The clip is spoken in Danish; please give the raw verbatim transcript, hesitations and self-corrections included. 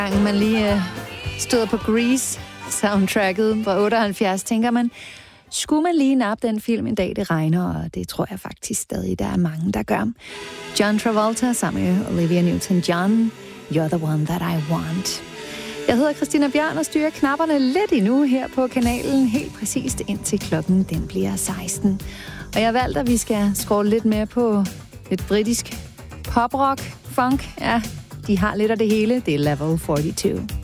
Gang man lige øh, støder på Grease soundtracket fra otteoghalvfjerds, tænker man, skulle man lige nappe den film en dag, det regner, og det tror jeg faktisk stadig, der er mange, der gør. John Travolta sammen med Olivia Newton-John, You're the one that I want. Jeg hedder Christina Bjørn og styrer knapperne lidt endnu her på kanalen, helt præcist indtil klokken den bliver seksten. Og jeg har valgt, at vi skal skåle lidt mere på lidt britisk poprock, funk. Ja, de har lidt af det hele. Det er Level fireogfyrre.